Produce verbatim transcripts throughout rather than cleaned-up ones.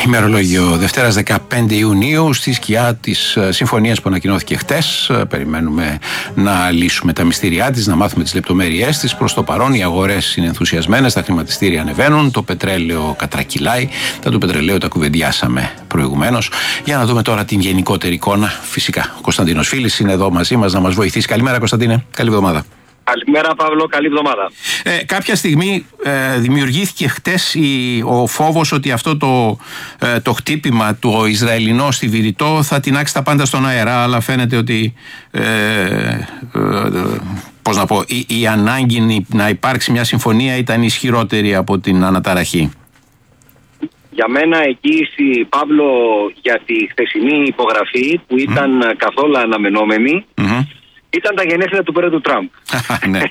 Ημερολόγιο Δευτέρας δεκαπέντε Ιουνίου, στη σκιά της συμφωνίας που ανακοινώθηκε χτες. Περιμένουμε να λύσουμε τα μυστήριά της, να μάθουμε τις λεπτομέρειές της. Προς το παρόν οι αγορές είναι ενθουσιασμένες, τα χρηματιστήρια ανεβαίνουν, το πετρέλαιο κατρακυλάει. Τα του πετρελαίου τα κουβεντιάσαμε προηγουμένως. Για να δούμε τώρα την γενικότερη εικόνα. Φυσικά, ο Κωνσταντίνος Φίλης είναι εδώ μαζί μας να μας βοηθήσει. Καλημέρα, Κωνσταντίνε. Καλή εβδομάδα. Καλημέρα, Παύλο. Καλή εβδομάδα. Ε, κάποια στιγμή ε, δημιουργήθηκε χτες η, ο φόβος ότι αυτό το, ε, το χτύπημα του Ισραηλινό στη Βηρητό θα τεινάξει τα πάντα στον αέρα, αλλά φαίνεται ότι ε, ε, ε, πώς να πω, η, η ανάγκη να υπάρξει μια συμφωνία ήταν ισχυρότερη από την αναταραχή. Για μένα εγγύηση, Παύλο, για τη χθεσινή υπογραφή που ήταν mm. καθόλου αναμενόμενη, mm-hmm. ήταν τα γενέθλια του πρόεδρου Τραμπ. Ναι.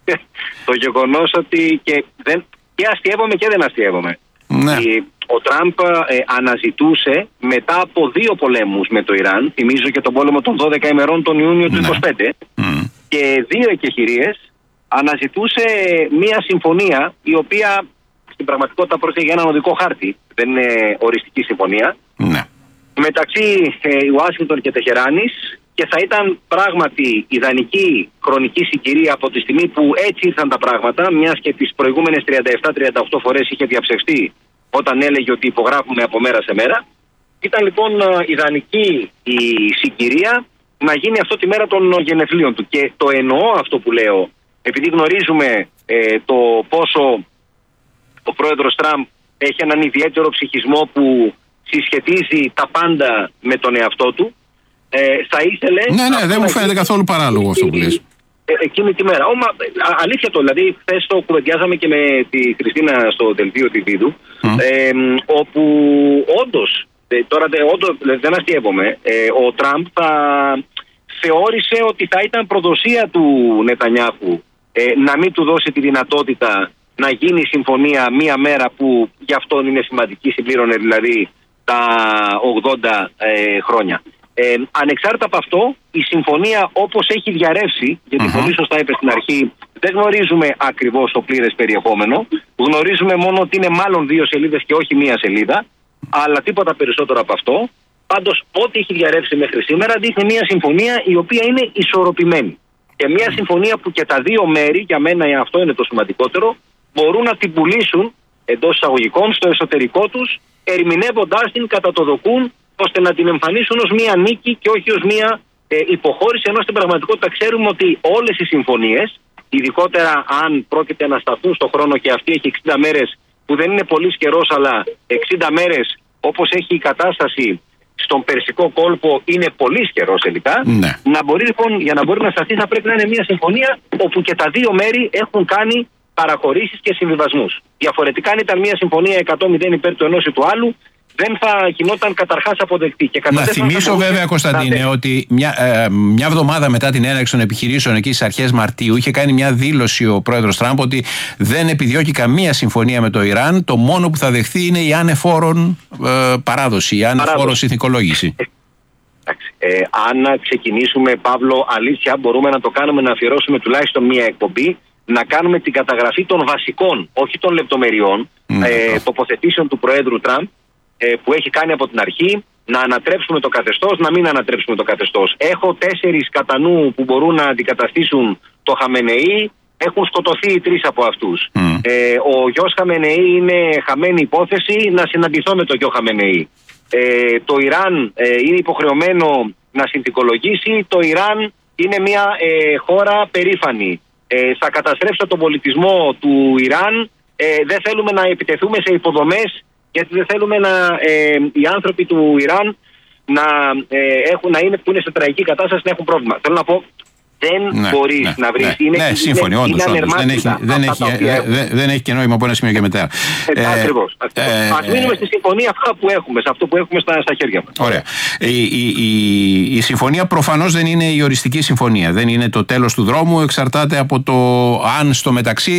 Το γεγονός ότι και, δεν, και αστειεύομαι και δεν αστειεύομαι. Ναι. Ο Τραμπ ε, αναζητούσε μετά από δύο πολέμους με το Ιράν, θυμίζω και τον πόλεμο των δώδεκα ημερών τον Ιούνιο του ναι. είκοσι πέντε, mm. και δύο εκεχηρίες, αναζητούσε μία συμφωνία η οποία στην πραγματικότητα πρόκειται για έναν οδικό χάρτη, δεν είναι οριστική συμφωνία, ναι. μεταξύ ε, Ουάσιγκτον και Τεχεράνης. Και θα ήταν πράγματι ιδανική χρονική συγκυρία από τη στιγμή που έτσι ήρθαν τα πράγματα, μιας και τις προηγούμενες τριάντα επτά τριάντα οκτώ φορές είχε διαψευστεί όταν έλεγε ότι υπογράφουμε από μέρα σε μέρα. Ήταν λοιπόν ιδανική η συγκυρία να γίνει αυτό τη μέρα των γενεθλίων του. Και το εννοώ αυτό που λέω, επειδή γνωρίζουμε ε, το πόσο ο πρόεδρος Τραμπ έχει έναν ιδιαίτερο ψυχισμό που συσχετίζει τα πάντα με τον εαυτό του. Ε, θα ήθελε. Ναι, ναι, δεν μου φαίνεται καθόλου παράλογο αυτό που λες. Ε, εκείνη τη μέρα. Ωμα, α, αλήθεια το, δηλαδή, χθες το κουβεντιάζαμε και με τη Χριστίνα στο δελτίο τη Βίδου, mm. ε, όπου όντως, ε, τώρα όντως, δεν αστειεύομαι, ε, ο Τραμπ θα θεώρησε ότι θα ήταν προδοσία του Νετανιάχου ε, να μην του δώσει τη δυνατότητα να γίνει συμφωνία μία μέρα που γι' αυτόν είναι σημαντική, συμπλήρωνε δηλαδή τα ογδόντα ε, χρόνια. Ε, ανεξάρτητα από αυτό, η συμφωνία όπως έχει διαρρεύσει, γιατί uh-huh. πολύ σωστά είπε στην αρχή, δεν γνωρίζουμε ακριβώς το πλήρες περιεχόμενο. Γνωρίζουμε μόνο ότι είναι μάλλον δύο σελίδες και όχι μία σελίδα, αλλά τίποτα περισσότερο από αυτό. Πάντως, ό,τι έχει διαρρεύσει μέχρι σήμερα δείχνει μία συμφωνία η οποία είναι ισορροπημένη. Και μία συμφωνία που και τα δύο μέρη, για μένα αυτό είναι το σημαντικότερο, μπορούν να την πουλήσουν εντός εισαγωγικών στο εσωτερικό τους, ερμηνεύοντάς την κατά το δοκούν, ώστε να την εμφανίσουν ως μία νίκη και όχι ως μία ε, υποχώρηση, ενώ στην πραγματικότητα ξέρουμε ότι όλες οι συμφωνίες, ειδικότερα αν πρόκειται να σταθούν στον χρόνο και αυτή έχει εξήντα μέρες, που δεν είναι πολύ καιρός, αλλά εξήντα μέρες όπως έχει η κατάσταση στον Περσικό κόλπο είναι πολύ καιρός τελικά, ναι. να μπορεί λοιπόν, για να μπορεί να σταθεί θα πρέπει να είναι μία συμφωνία όπου και τα δύο μέρη έχουν κάνει παραχωρήσεις και συμβιβασμούς. Διαφορετικά αν ήταν μία συμφωνία εκατό μηδέν υπέρ του ενός ή του άλλου, δεν θα γινόταν καταρχάς αποδεκτή. Και να θυμίσω βέβαια, Κωνσταντίνε, ότι μια, ε, μια εβδομάδα μετά την έναρξη των επιχειρήσεων εκεί στις αρχές Μαρτίου είχε κάνει μια δήλωση ο πρόεδρος Τραμπ ότι δεν επιδιώκει καμία συμφωνία με το Ιράν. Το μόνο που θα δεχθεί είναι η άνεφόρον ε, παράδοση, η άνεφόρον συνθηκολόγηση. Ε, αν ξεκινήσουμε, Παύλο, αλήθεια μπορούμε να το κάνουμε, να αφιερώσουμε τουλάχιστον μία εκπομπή, να κάνουμε την καταγραφή των βασικών, όχι των λεπτομεριών, mm, ε, τοποθετήσεων του Προέδρου Τραμπ, που έχει κάνει από την αρχή, να ανατρέψουμε το καθεστώς, να μην ανατρέψουμε το καθεστώς. Έχω τέσσερις κατά νου που μπορούν να αντικαταστήσουν το Χαμενεή, έχουν σκοτωθεί οι τρεις από αυτούς. Mm. Ε, ο γιος Χαμενεή είναι χαμένη υπόθεση, να συναντηθώ με το γιο Χαμενεή. Ε, το Ιράν ε, είναι υποχρεωμένο να συνθηκολογήσει, το Ιράν είναι μια ε, χώρα περήφανη. Ε, θα καταστρέψω τον πολιτισμό του Ιράν, ε, δεν θέλουμε να επιτεθούμε σε υποδομές, γιατί δεν θέλουμε να, ε, οι άνθρωποι του Ιράν να, ε, έχουν, να είναι, που είναι σε τραγική κατάσταση να έχουν πρόβλημα. Θέλω να πω, δεν ναι, μπορείς ναι, να βρεις. Ναι, είναι, ναι, σύμφωνοι, είναι, όντως, είναι όντως. Δεν έχει, δεν, έχει, ε, δεν, δεν έχει και νόημα από ένα σημείο και μετά. Ε, ε, ακριβώς. Ε, Ας μείνουμε στη συμφωνία αυτά που έχουμε, σε αυτό που έχουμε στα, στα χέρια μας. Ωραία. Η, η, η, η συμφωνία προφανώς δεν είναι η οριστική συμφωνία. Δεν είναι το τέλος του δρόμου, εξαρτάται από το αν στο μεταξύ